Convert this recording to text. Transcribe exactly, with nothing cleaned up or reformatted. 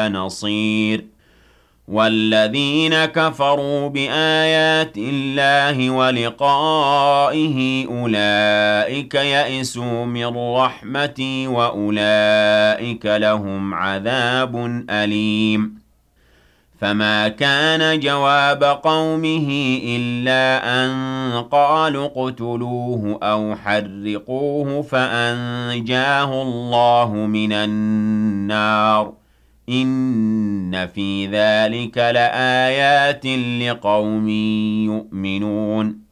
نصير والذين كفروا بآيات الله ولقائه أولئك يئسوا من رحمتي وأولئك لهم عذاب أليم فما كان جواب قومه إلا أن قالوا اقتلوه أو حرقوه فأنجاه الله من النار إن في ذلك لآيات لقوم يؤمنون